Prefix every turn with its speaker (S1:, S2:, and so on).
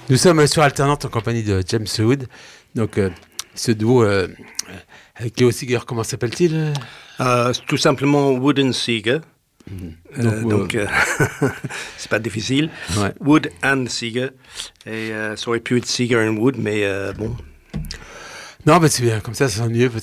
S1: Nous sommes sur Alternante en compagnie de James Wood. Donc, ce duo avec Léo Seeger, comment s'appelle-t-il?
S2: Tout simplement Wood and Seeger.
S1: Donc,
S2: c'est pas difficile.
S1: Ouais.
S2: Wood and Seeger. Et ça aurait pu être Seeger and Wood, mais bon.
S1: Non, mais c'est bien, comme ça sonne mieux.